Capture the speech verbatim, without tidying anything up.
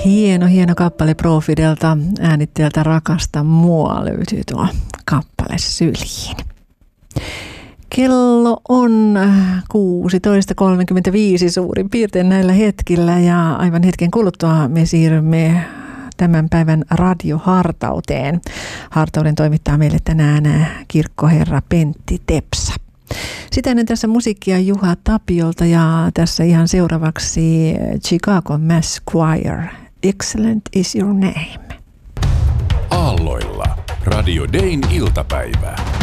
Hieno, hieno kappale Profidelta, äänittäjältä Rakasta mua löytyy tuo kappale syliin. Kello on kuusitoista kolmekymmentäviisi suurin piirtein näillä hetkillä ja aivan hetken kuluttua me siirrymme tämän päivän radiohartauteen. Hartauden toimittaa meille tänään kirkkoherra Pentti Tepsa. Sitä ennen tässä musiikkia Juha Tapiolta ja tässä ihan seuraavaksi Chicago Mass Choir. Excellent is your name. Aalloilla Radio Dayn iltapäivä.